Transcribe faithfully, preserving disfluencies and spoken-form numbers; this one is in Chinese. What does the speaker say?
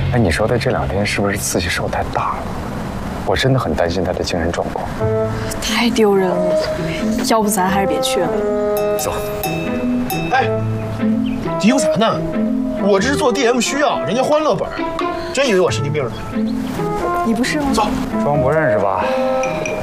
哎，你说他这两天是不是刺激受太大了？我真的很担心他的精神状况。 太丢人了，要不咱还是别去了。 走。 哎，嘀咕啥呢？我这是做 D M 需要，人家欢乐本，真以为我神经病呢？ 你不是吗？ 走， 装不认识吧？